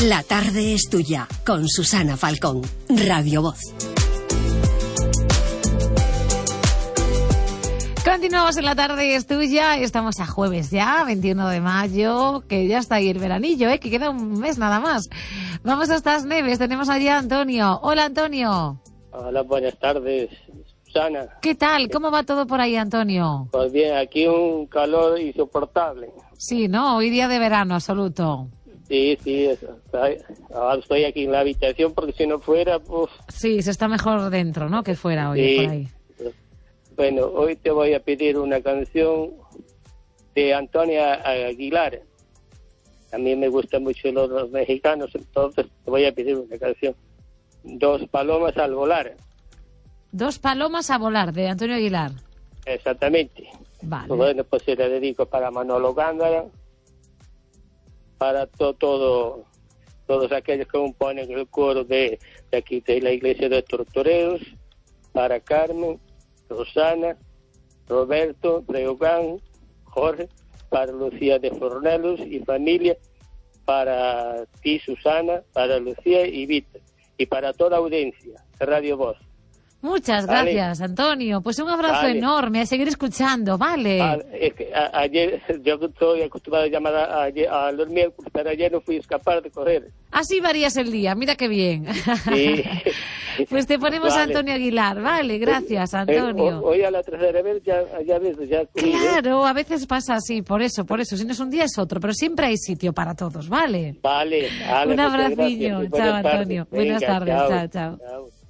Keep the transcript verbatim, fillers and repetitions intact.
La tarde es tuya, con Susana Falcón, Radio Voz. Continuamos en La tarde es tuya, estamos a jueves ya, veintiuno de mayo, que ya está ahí el veranillo, ¿eh? Que queda un mes nada más. Vamos a estas neves, tenemos allí a Antonio. Hola, Antonio. Hola, buenas tardes, Susana. ¿Qué tal? ¿Cómo va todo por ahí, Antonio? Pues bien, aquí un calor insoportable. Sí, ¿no? Hoy día de verano absoluto. Sí, sí, ahora estoy aquí en la habitación porque si no fuera, pues... Sí, se está mejor dentro, ¿no? Que fuera hoy, sí. Por ahí. Bueno, hoy te voy a pedir una canción de Antonia Aguilar. A mí me gustan mucho los, los mexicanos, entonces te voy a pedir una canción. Dos palomas al volar. Dos palomas a volar, de Antonio Aguilar. Exactamente. Vale. Bueno, pues se la dedico para Manolo Gándara, para to, todo, todos aquellos que componen el coro de, de aquí de la iglesia de Tortoreros, para Carmen, Rosana, Roberto, Breogán, Jorge, para Lucía de Fornelos y familia, para ti, Susana, para Lucía y Víctor, y para toda audiencia de Radio Voz. Muchas Vale. gracias, Antonio. Pues un abrazo Vale. enorme, a seguir escuchando, ¿vale? Ah, es que a, ayer, yo estoy acostumbrado a llamar a, a, a los miércoles, pero ayer no fui a escapar de correr. Así varías el día, mira qué bien. Sí. Pues te ponemos Vale. a Antonio Aguilar, ¿vale? Gracias, Eh, Antonio. ho- hoy a la tercera vez ya, ya ves, ya comí, ¿eh? Claro, a veces pasa así, por eso, por eso. Si no es un día es otro, pero siempre hay sitio para todos, ¿vale? Vale, vale, Un muchas abraciño. gracias y Chao, buenas tardes. Antonio. Buenas Venga, tardes. chao, Chao, chao. chao.